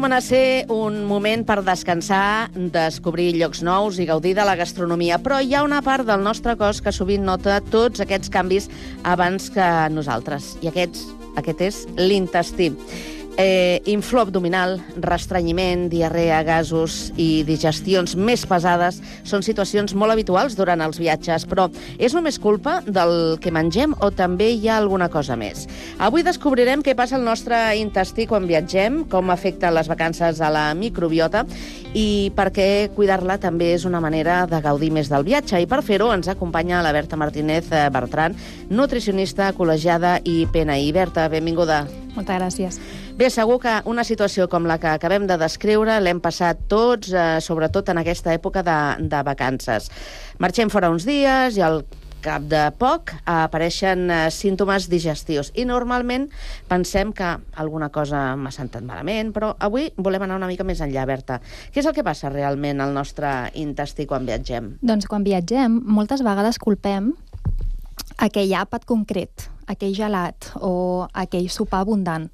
Va ser un moment per descansar, descobrir llocs nous i gaudir de la gastronomia, però hi ha una part del nostre cos que sovint nota tots aquests canvis abans que nosaltres, i aquest és l'intestí. Inflor abdominal, restrenyiment, diarrea, gasos i digestions més pesades són situacions molt habituals durant els viatges, però és només culpa del que mengem o també hi ha alguna cosa més? Avui descobrirem què passa al nostre intestí quan viatgem, com afecten les vacances a la microbiota i per què cuidar-la també és una manera de gaudir més del viatge. I per fer-ho ens acompanya la Berta Martínez Bertran, nutricionista, col·legiada i PNI. Berta, benvinguda. Moltes gràcies. Bé, segur que una situació com la que acabem de descriure l'hem passat tots, sobretot en aquesta època de vacances. Marxem fora uns dies i al cap de poc apareixen símptomes digestius i normalment pensem que alguna cosa m'ha sentat malament, però avui volem anar una mica més enllà, Berta. Què és el que passa realment al nostre intestí quan viatgem? Doncs quan viatgem, moltes vegades culpem aquell àpat concret, aquell gelat o aquell sopar abundant.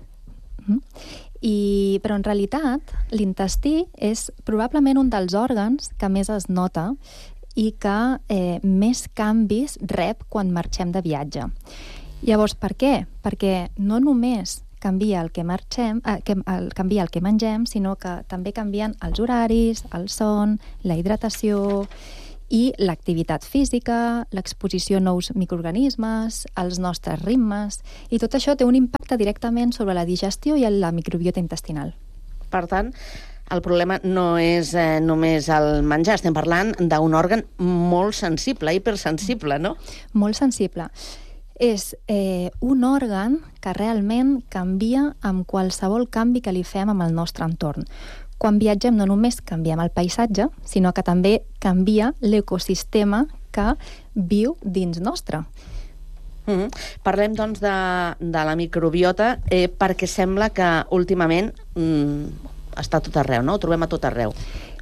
Però en realitat l'intestí és probablement un dels òrgans que més es nota i que més canvis rep quan marxem de viatge. Llavors, per què? Perquè no només canvia el que mengem, sinó que també canvien els horaris, el son, la hidratació i l'activitat física, l'exposició a nous microorganismes, els nostres ritmes, i tot això té un impacte directament sobre la digestió i la microbiota intestinal. Per tant, el problema no és només el menjar, estem parlant d'un òrgan molt sensible, hipersensible, no? Molt sensible. És un òrgan que realment canvia amb qualsevol canvi que li fem amb el nostre entorn. Quan viatgem no només canviem el paisatge, sinó que també canvia l'ecosistema que viu dins nostre. Parlem, doncs, de la microbiota, perquè sembla que últimament està a tot arreu, no? Ho trobem a tot arreu.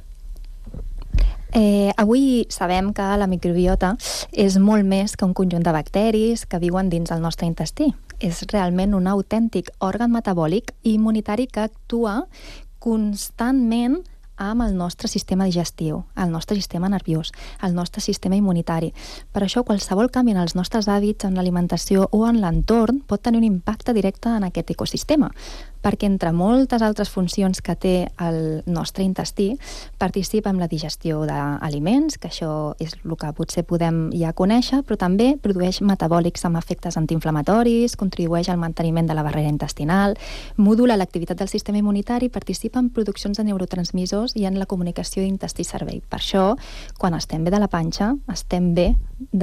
Avui sabem que la microbiota és molt més que un conjunt de bacteris que viuen dins el nostre intestí. És realment un autèntic òrgan metabòlic i immunitari que actua constantment amb el nostre sistema digestiu, el nostre sistema nerviós, el nostre sistema immunitari. Per això, qualsevol canvi en els nostres hàbits, en l'alimentació o en l'entorn pot tenir un impacte directe en aquest ecosistema, perquè entre moltes altres funcions que té el nostre intestí, participa en la digestió d'aliments, que això és el que potser podem ja conèixer, però també produeix metabòlics amb efectes antiinflamatoris, contribueix al manteniment de la barrera intestinal, modula l'activitat del sistema immunitari, participa en produccions de neurotransmissors i en la comunicació intestí-cervell. Per això, quan estem bé de la panxa, estem bé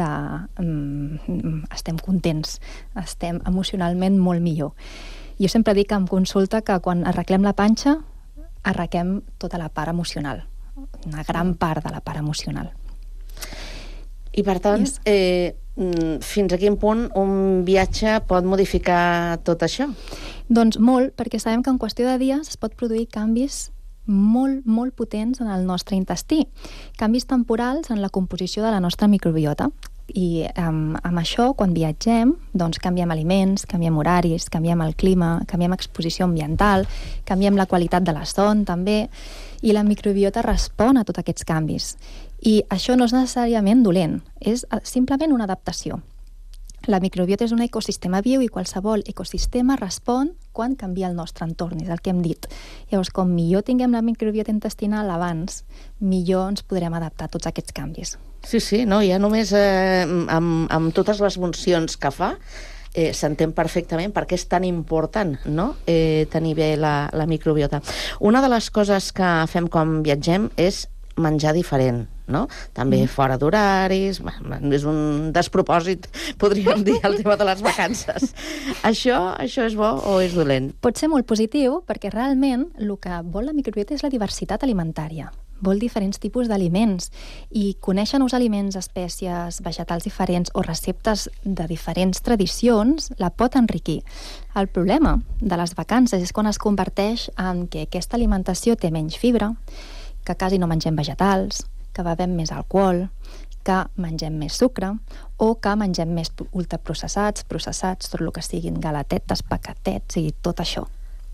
estem contents, estem emocionalment molt millor. Jo sempre dic en consulta que quan arreglem la panxa, arreglem tota la part emocional, una gran part de la part emocional. I per tant, fins a quin punt un viatge pot modificar tot això? Doncs molt, perquè sabem que en qüestió de dies es pot produir canvis molt, molt potents en el nostre intestí. Canvis temporals en la composició de la nostra microbiota. I amb això, quan viatgem, doncs canviem aliments, canviem horaris, canviem el clima, canviem exposició ambiental, canviem la qualitat de la son, també, i la microbiota respon a tots aquests canvis. I això no és necessàriament dolent, és simplement una adaptació. La microbiota és un ecosistema viu i qualsevol ecosistema respon quan canvia el nostre entorn, és el que hem dit. Llavors, com millor tinguem la microbiota intestinal abans, millor ens podrem adaptar a tots aquests canvis. Sí, no, ja només amb totes les funcions que fa s'entén perfectament per què és tan important, no? Tenir bé la microbiota. Una de les coses que fem quan viatgem és menjar diferent, no? També fora d'horaris, és un despropòsit, podríem dir, el tema de les vacances. Això és bo o és dolent? Pot ser molt positiu, perquè realment el que vol la microbiota és la diversitat alimentària. Vol diferents tipus d'aliments i conèixer nous aliments, espècies, vegetals diferents o receptes de diferents tradicions la pot enriquir. El problema de les vacances és quan es converteix en que aquesta alimentació té menys fibra, que quasi no mengem vegetals, que bevem més alcohol, que mengem més sucre o que mengem més ultraprocessats, processats, tot el que siguin galatetes, pacatets i tot això.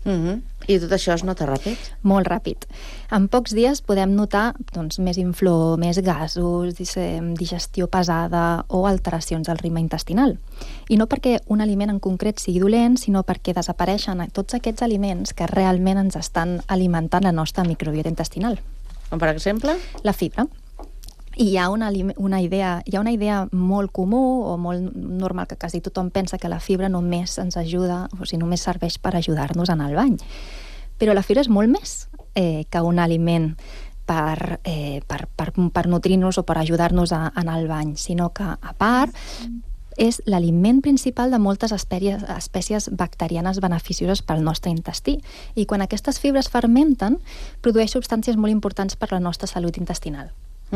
I tot això es nota ràpid? Molt ràpid. En pocs dies podem notar més inflor, més gasos, digestió pesada o alteracions del ritme intestinal. I no perquè un aliment en concret sigui dolent, sinó perquè desapareixen tots aquests aliments que realment ens estan alimentant la nostra microbiota intestinal. Com per exemple? La fibra. I hi ha una idea molt comú o molt normal que quasi tothom pensa que la fibra només ens ajuda, o sigui, només serveix per ajudar-nos a anar al bany. Però la fibra és molt més que un aliment per nutrir-nos o per ajudar-nos a anar al bany, sinó que, a part, és l'aliment principal de moltes espècies bacterianes beneficioses pel nostre intestí. I quan aquestes fibres fermenten, produeix substàncies molt importants per la nostra salut intestinal.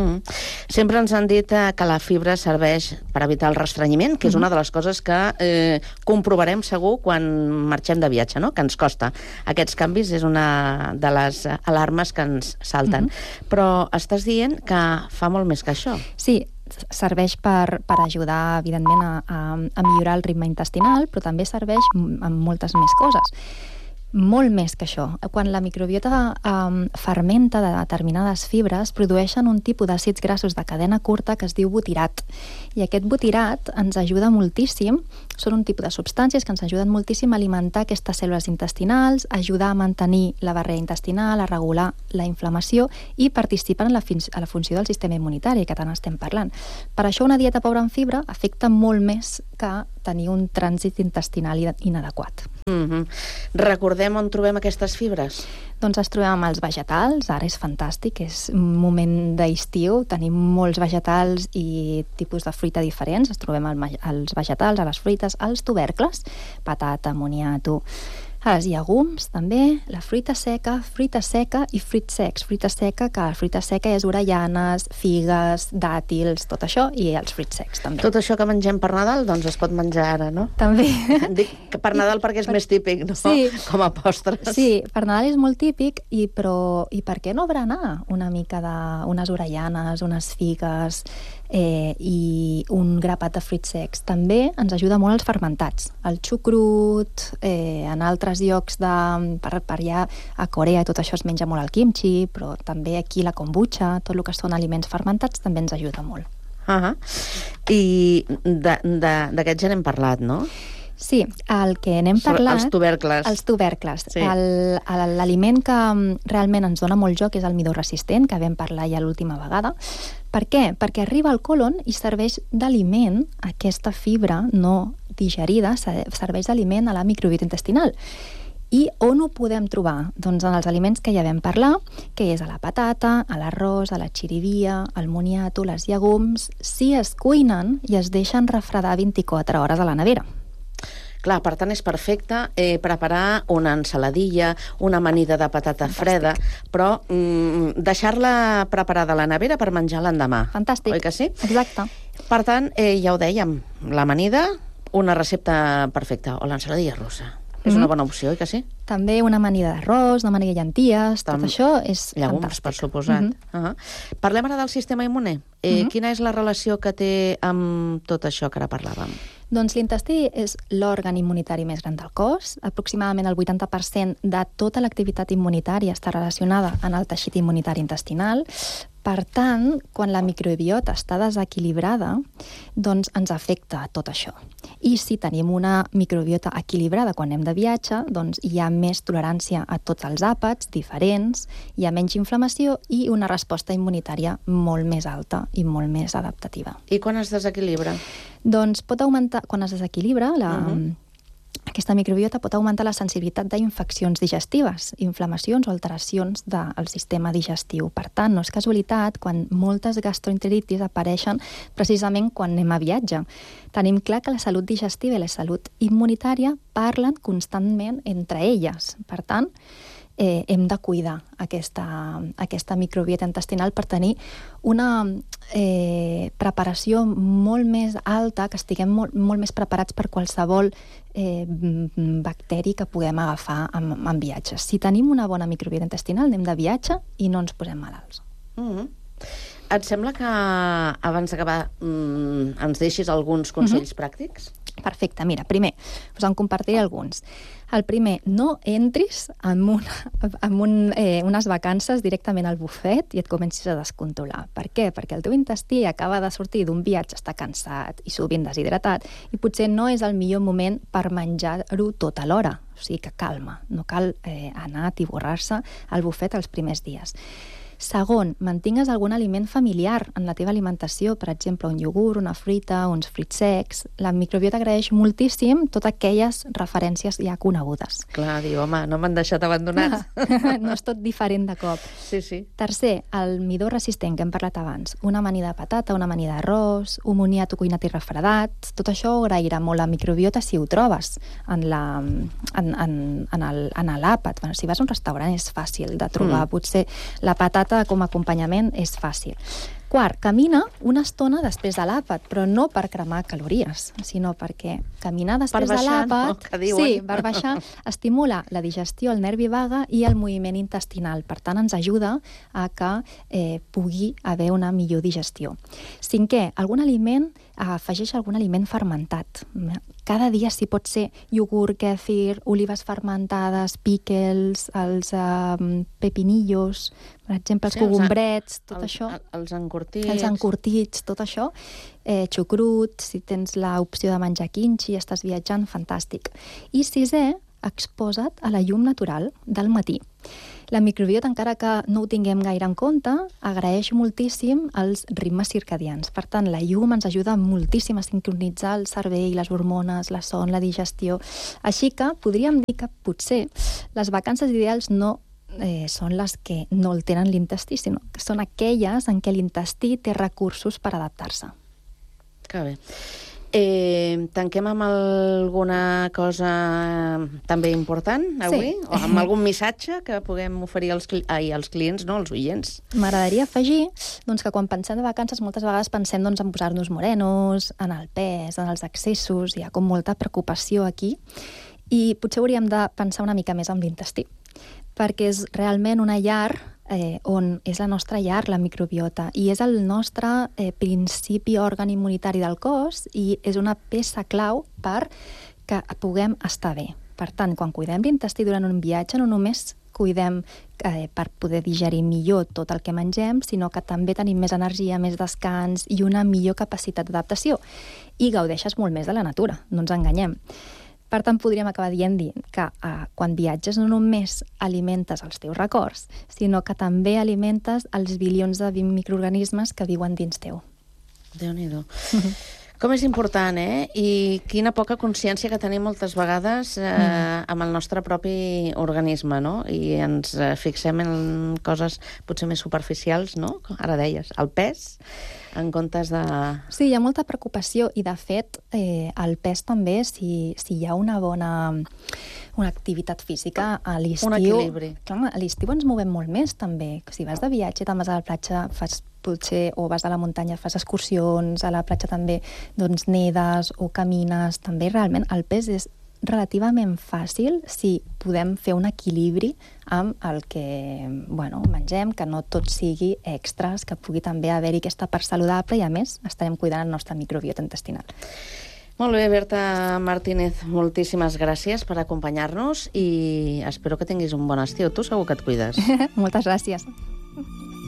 Sempre ens han dit que la fibra serveix per evitar el restrenyiment, que és una de les coses que comprovarem segur quan marxem de viatge, no? Que ens costa. Aquests canvis és una de les alarmes que ens salten. Però estàs dient que fa molt més que això. Sí, serveix per ajudar, evidentment, a millorar el ritme intestinal, però també serveix en moltes més coses. Molt més que això. Quan la microbiota fermenta de determinades fibres, produeixen un tipus d'àcids grassos de cadena curta que es diu butirat. I aquest butirat ens ajuda moltíssim, són un tipus de substàncies que ens ajuden moltíssim a alimentar aquestes cèl·lules intestinals, ajudar a mantenir la barrera intestinal, a regular la inflamació i participen a la funció del sistema immunitari, que tant estem parlant. Per això una dieta pobra en fibra afecta molt més que tenir un trànsit intestinal inadequat. Recordem on trobem aquestes fibres? Doncs es trobem amb els vegetals, ara és fantàstic, és un moment d'estiu, tenim molts vegetals i tipus de fruita diferents, es trobem als vegetals, a les fruites, als tubercles, patata, moniato, als llegums també, la fruita seca i fruits secs. Fruita seca, que la fruita seca és avellanes, figues, dàtils, tot això, i els fruits secs també. Tot això que mengem per Nadal, doncs es pot menjar ara, no? També. Dic que per Nadal perquè és més típic, no? Sí. Com a postres. Sí, per Nadal és molt típic, i per què no berenar una mica d'unes avellanes, unes figues i un grapat de fruits secs? També ens ajuda molt els fermentats. El xucrut, en altres llocs per allà a Corea, tot això es menja molt el kimchi, però també aquí la kombucha, tot el que són aliments fermentats també ens ajuda molt. I d'aquests ja n'hem parlat, no? Sí, el que n'hem parlat... Els tubercles. Els tubercles. Sí. L'aliment que realment ens dona molt joc és el midó resistent, que vam parlar ja l'última vegada. Per què? Perquè arriba al colon i serveix d'aliment, aquesta fibra no digerida, serveix d'aliment a la microbiota intestinal. I on ho podem trobar? Doncs en els aliments que ja vam parlar, que és a la patata, a l'arròs, a la xirivia, al moniato, les llegums, si es cuinen i es deixen refredar 24 hores a la nevera. Clar, per tant, és perfecte preparar una ensaladilla, una amanida de patata freda, però deixar-la preparada a la nevera per menjar l'endemà. Fantàstic. Oi que sí? Exacte. Per tant, ja ho dèiem, l'amanida, una recepta perfecta, o l'ensaladilla russa. És una bona opció, oi que sí? També una amanida d'arròs, una amanida de llenties, tot això és llegums, fantàstic. Per suposat. Parlem ara del sistema immune. Quina és la relació que té amb tot això que ara parlàvem? Doncs l'intestí és l'òrgan immunitari més gran del cos. Aproximadament el 80% de tota l'activitat immunitària està relacionada en el teixit immunitari intestinal. Per tant, quan la microbiota està desequilibrada, doncs ens afecta tot això. I si tenim una microbiota equilibrada quan anem de viatge, doncs hi ha més tolerància a tots els àpats diferents, hi ha menys inflamació i una resposta immunitària molt més alta i molt més adaptativa. I quan es desequilibra? Doncs pot augmentar, quan es desequilibra, aquesta microbiota pot augmentar la sensibilitat d'infeccions digestives, inflamacions o alteracions del sistema digestiu. Per tant, no és casualitat quan moltes gastroenteritis apareixen precisament quan anem a viatge. Tenim clar que la salut digestiva i la salut immunitària parlen constantment entre elles. Per tant, hem de cuidar aquesta microbiota intestinal per tenir una preparació molt més alta, que estiguem molt més preparats per qualsevol bacteri que puguem agafar en viatges. Si tenim una bona microbiota intestinal, anem de viatge i no ens posem malalts. Et sembla que abans d'acabar ens deixis alguns consells pràctics? Perfecte, mira, primer us en compartiré alguns. El primer, no entris en unes vacances directament al bufet i et comencis a descontrolar. Per què? Perquè el teu intestí acaba de sortir d'un viatge, està cansat i sovint deshidratat, i potser no és el millor moment per menjar-ho tot alhora. O sigui que calma, no cal anar a tiborrar-se al bufet els primers dies. Segon, mantingues algun aliment familiar en la teva alimentació, per exemple, un iogurt, una fruita, uns fruits secs. La microbiota agraeix moltíssim totes aquelles referències ja conegudes. Clar, diu, home, no m'han deixat abandonats. No és tot diferent de cop. Sí, sí. Tercer, el midó resistent que hem parlat abans. Una amanida de patata, una amanida d'arròs, un moniato cuinat i refredat. Tot això agrairà molt la microbiota si ho trobes en l'àpat. Bueno, si vas a un restaurant és fàcil de trobar. Potser la patata com a acompanyament és fàcil. Quart, camina una estona després de l'àpat, però no per cremar calories, sinó perquè caminar després de l'àpat... Sí, per baixar, estimula la digestió, el nervi vague i el moviment intestinal. Per tant, ens ajuda a que pugui haver una millor digestió. Cinquè, afegeix algun aliment fermentat. Cada dia, si pot ser iogurt, kèfir, olives fermentades, pickles, els pepinillos, per exemple, els cogombrets, tot això. Els encurtits. Els encurtits, tot això. Xucrut, si tens l'opció de menjar quinxi, estàs viatjant, fantàstic. I sisè, exposa't a la llum natural del matí. La microbiota, encara que no ho tinguem gaire en compte, agraeix moltíssim els ritmes circadians. Per tant, la llum ens ajuda moltíssim a sincronitzar el cervell, les hormones, la son, la digestió. Així que podríem dir que potser les vacances ideals no són les que no el tenen l'intestí, sinó que són aquelles en què l'intestí té recursos per adaptar-se. Que bé. Tanquem amb alguna cosa també important avui? Sí. O amb algun missatge que puguem oferir als clients, no, als oients? M'agradaria afegir que quan pensem de vacances moltes vegades pensem en posar-nos morenos, en el pes, en els excessos, hi ha com molta preocupació aquí, i potser hauríem de pensar una mica més en l'intestí, perquè és realment una llar on és la nostra llar, la microbiota, i és el nostre principi òrgan immunitari del cos i és una peça clau per que puguem estar bé. Per tant, quan cuidem l'intestí durant un viatge, no només cuidem per poder digerir millor tot el que mengem, sinó que també tenim més energia, més descans i una millor capacitat d'adaptació. I gaudeixes molt més de la natura, no ens enganyem. Per tant, podríem acabar dient que quan viatges no només alimentes els teus records, sinó que també alimentes els bilions de microorganismes que viuen dins teu. Déu-n'hi-do. Com és important, I quina poca consciència que tenim moltes vegades amb el nostre propi organisme, no? I ens fixem en coses potser més superficials, no? Ara deies, el pes, en comptes de... Sí, hi ha molta preocupació i, de fet, el pes també, si hi ha una activitat física a l'estiu... Un equilibri. Clar, a l'estiu ens movem molt més, també. Si vas de viatge, te'n vas a la platja, potser, o vas a la muntanya, fas excursions, a la platja també nedes o camines, també realment el pes és relativament fàcil si podem fer un equilibri amb el que mengem, que no tot sigui extras, que pugui també haver-hi aquesta part saludable i, a més, estarem cuidant el nostre microbiota intestinal. Molt bé, Berta Martínez, moltíssimes gràcies per acompanyar-nos i espero que tinguis un bon estiu. Tu segur que et cuides. Moltes gràcies.